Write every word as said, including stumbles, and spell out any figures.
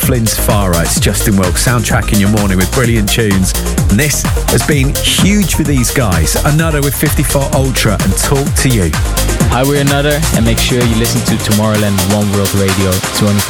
Flynn's Farah. It's Justin Wilkes soundtracking your morning with brilliant tunes. And this has been huge for these guys. Another with fifty-four Ultra and Talk to You. Hi, we're Another, and make sure you listen to Tomorrowland One World Radio twenty-four